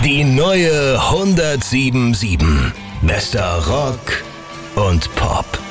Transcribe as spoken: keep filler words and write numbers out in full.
Die neue hundertsieben Komma sieben. Bester Rock und Pop.